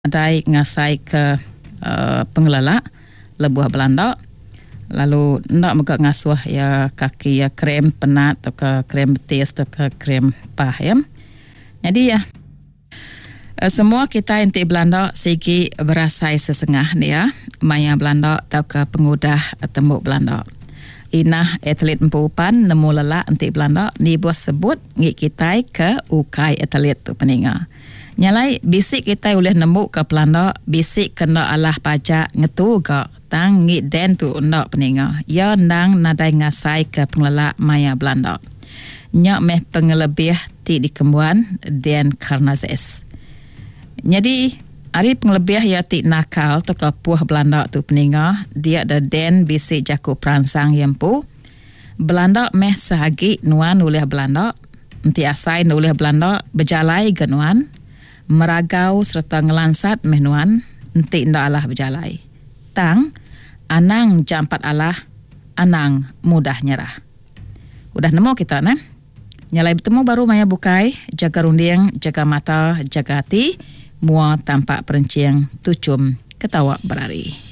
Adai ngasai ke pengelala lebuh Belanda, lalu nak muka ngasuh ya kaki ya krem penat atau ke krem betis atau ke krem pah ya. Jadi ya semua kita inti Belanda segi berasai sesengah ni ya maya Belanda atau ke pengudah tembuk Belanda. Inah atlet empupan nemu lelak inti Belanda ni buat sebut ngik kita ke ukai atlet tu peninga. Nyalai bisik kita boleh nemu ke Belanda, bisik kena alah pajak ngetu ke tang ngit den tu nak peninga. Ya nang nadai ngasai ke pengelak maya Belanda. Nyak meh pengelebih ti di kembuan den Karnazes. Jadi ari pengelebih ya ti nakal tu ke puah Belanda tu peninga, dia ada den bisik jaku peransang yempu. Belanda meh sahagi nuan oleh Belanda, enti asai oleh Belanda berjalai genuan. Meragau serta ngelansat menuan enti ndak alah berjalai. Tang anang jampat alah, anang mudah nyerah. Udah nemu kita nah. Nyalai bertemu baru maya bukai, jaga runding, jaga mata, jaga hati, mua tampak perenciang tucum ketawa berari.